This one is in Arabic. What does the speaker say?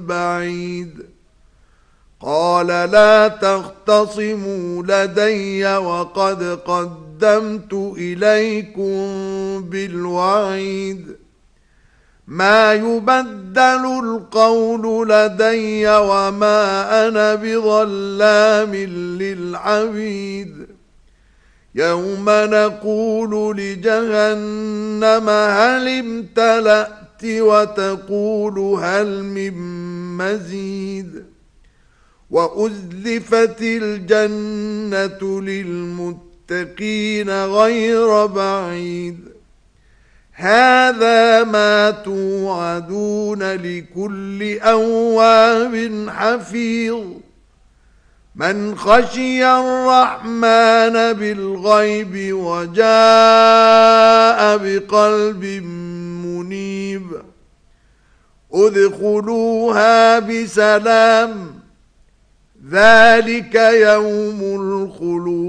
البعيد قال لا تختصموا لدي وقد قدمت إليكم بالوعيد ما يبدل القول لدي وما أنا بظلام للعبيد يوم نقول لجهنم هل امتلأت وتقول هل من مزيد وأزلفت الجنة للمتقين غير بعيد هذا ما توعدون لكل أواب حفيظ من خشي الرحمن بالغيب وجاء بقلب منيب ادخلوها بسلام ذلك يوم الخلود